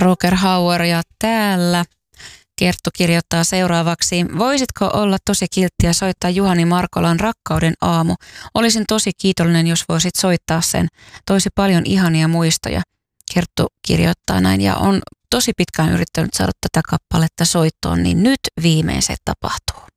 Roger Hauer ja täällä Kerttu kirjoittaa seuraavaksi. Voisitko olla tosi kilttiä soittaa Juhani Markolan Rakkauden aamu? Olisin tosi kiitollinen, jos voisit soittaa sen. Toisi paljon ihania muistoja. Kerttu kirjoittaa näin ja on tosi pitkään yrittänyt saada tätä kappaletta soittoon, niin nyt viimein se tapahtuu.